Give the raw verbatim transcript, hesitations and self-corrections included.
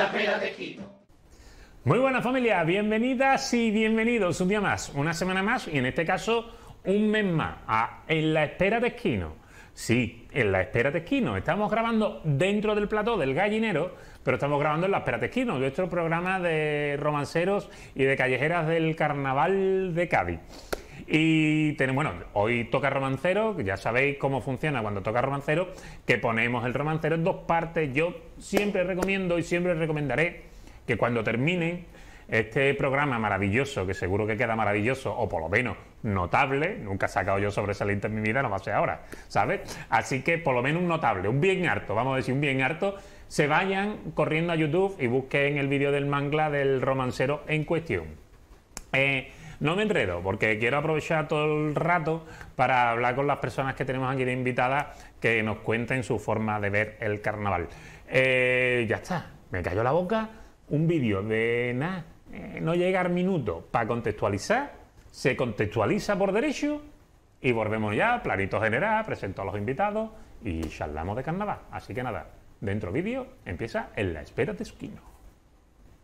la espera de Esquino. Muy buenas familia, bienvenidas y bienvenidos un día más, una semana más y en este caso un mes más a En la espera de Esquino. Sí, En la espera de Esquino. Estamos grabando dentro del plató del Gallinero, pero estamos grabando en la espera de Esquino, nuestro programa de romanceros y de callejeras del Carnaval de Cádiz. Y tenemos, bueno, hoy toca romancero, que ya sabéis cómo funciona cuando toca romancero, que ponemos el romancero en dos partes. Yo siempre recomiendo y siempre recomendaré que cuando terminen este programa maravilloso, que seguro que queda maravilloso, o por lo menos notable, nunca he sacado yo sobresaliente en mi vida, no va a ser ahora, ¿sabes? Así que por lo menos un notable, un bien harto, vamos a decir un bien harto, se vayan corriendo a YouTube y busquen el vídeo del mangla del romancero en cuestión. Eh... No me enredo, porque quiero aprovechar todo el rato para hablar con las personas que tenemos aquí de invitadas que nos cuenten su forma de ver el carnaval. Eh, ya está, me cayó la boca, un vídeo de nada, eh, no llega al minuto para contextualizar, se contextualiza por derecho y volvemos ya, planito general, presento a los invitados y charlamos de carnaval. Así que nada, dentro vídeo empieza En la espera de Esquino.